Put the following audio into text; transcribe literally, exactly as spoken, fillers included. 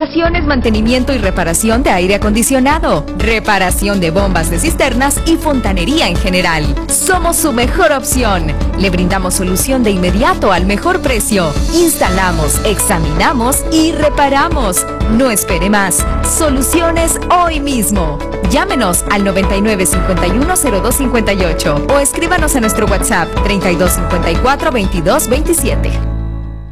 Instalaciones, mantenimiento y reparación de aire acondicionado, reparación de bombas de cisternas y fontanería en general. Somos su mejor opción. Le brindamos solución de inmediato al mejor precio. Instalamos, examinamos y reparamos. No espere más. Soluciones hoy mismo. Llámenos al noventa y nueve, cincuenta y uno, cero dos cincuenta y ocho o escríbanos a nuestro WhatsApp treinta y dos cincuenta y cuatro, veintidós veintisiete.